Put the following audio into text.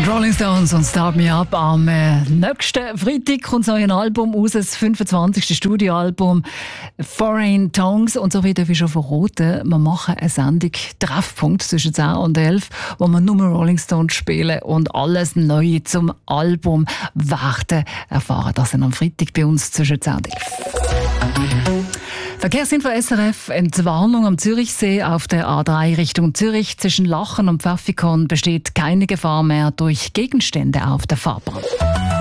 Rolling Stones und Start Me Up. Am nächsten Freitag kommt das neue Album raus, das 25. Studioalbum Foreign Tongues. Und so wie darf ich schon verraten, wir machen eine Sendung Treffpunkt zwischen 10 und 11, wo wir nur Rolling Stones spielen und alles Neue zum Album werden erfahren. Das sind am Freitag bei uns zwischen 10 und 11. Verkehrsinfo SRF, Entwarnung am Zürichsee auf der A3 Richtung Zürich. Zwischen Lachen und Pfäffikon besteht keine Gefahr mehr durch Gegenstände auf der Fahrbahn.